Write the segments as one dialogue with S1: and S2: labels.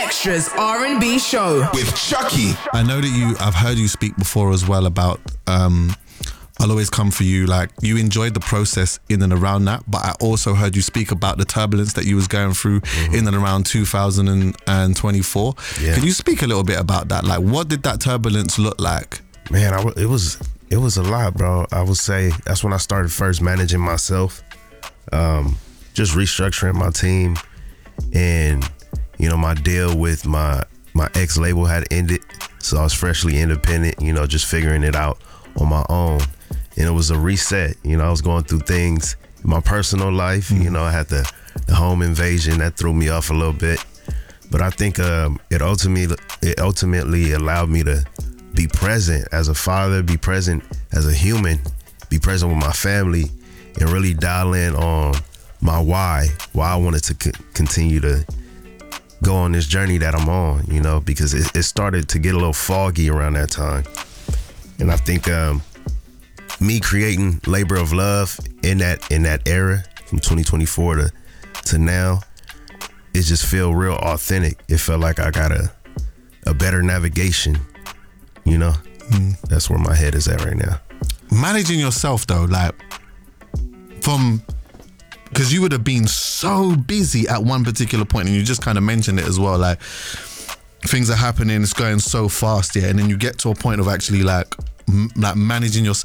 S1: Extras R&B show
S2: with Chucky.
S3: I know that I've heard you speak before as well about I'll Always Come For You. Like, you enjoyed the process in and around that, but I also heard you speak about the turbulence that you was going through in and around 2024.
S4: Yeah.
S3: Can you speak a little bit about that? Like, what did that turbulence look like?
S4: Man, it was a lot, bro. I would say that's when I started first managing myself, just restructuring my team, and my deal with my ex label had ended, so I was freshly independent. Just figuring it out on my own, and it was a reset. I was going through things in my personal life. I had the home invasion that threw me off a little bit, but I think it ultimately allowed me to be present as a father, be present as a human, be present with my family, and really dial in on my why I wanted to continue to go on this journey that I'm on, because it started to get a little foggy around that time. And I think me creating Labor of Love in that era from 2024 to now, it just feel real authentic. It felt like I got a better navigation. That's where my head is at right now.
S3: Managing yourself though, like, because you would have been so busy at one particular point, and you just kind of mentioned it as well, like, things are happening, it's going so fast, and then you get to a point of actually like managing your,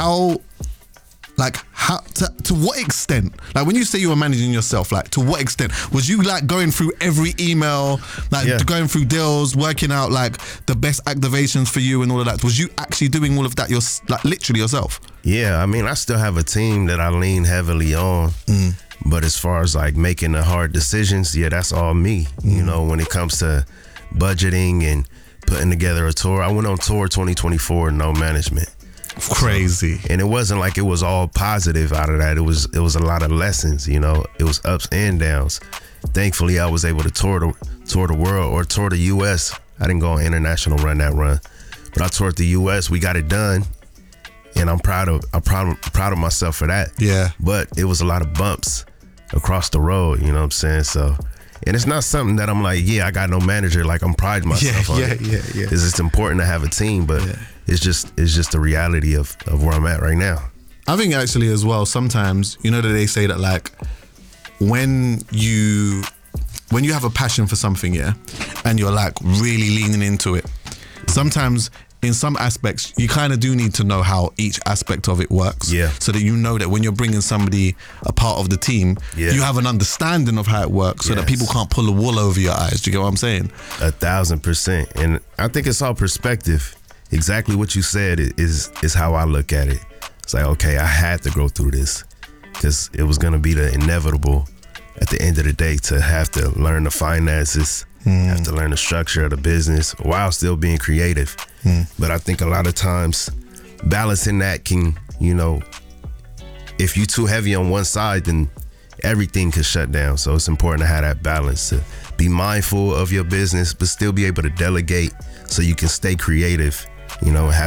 S3: to what extent, like, when you say you were managing yourself, like, to what extent was you like going through every email, going through deals, working out like the best activations for you and all of that? Was you actually doing all of that literally yourself?
S4: Yeah, I mean, I still have a team that I lean heavily on, but as far as like making the hard decisions, that's all me. When it comes to budgeting and putting together a tour, I went on tour 2024, no management.
S3: Crazy.
S4: And it wasn't like it was all positive out of that. It was a lot of lessons, it was ups and downs. Thankfully, I was able to tour the world, or tour the US. I didn't go on international run, but I toured the US. We got it done, and I'm proud of myself for that.
S3: Yeah. But
S4: it was a lot of bumps across the road, you know what I'm saying? So, and it's not something that I'm like, I got no manager, like I'm priding myself on it.
S3: Yeah.
S4: It's just important to have a team, but it's just the reality of where I'm at right now.
S3: I think actually as well, sometimes, that they say that like when you have a passion for something, and you're like really leaning into it, sometimes in some aspects you kind of do need to know how each aspect of it works, so that that when you're bringing somebody a part of the team, you have an understanding of how it works, so that people can't pull the wool over your eyes. Do you get what I'm saying?
S4: 1,000%. And I think it's all perspective. Exactly what you said is how I look at it. It's like, okay, I had to go through this because it was going to be the inevitable at the end of the day to have to learn the finances, have to learn the structure of the business while still being creative. But I think a lot of times balancing that can, if you're too heavy on one side, then everything could shut down. So it's important to have that balance, to be mindful of your business, but still be able to delegate so you can stay creative,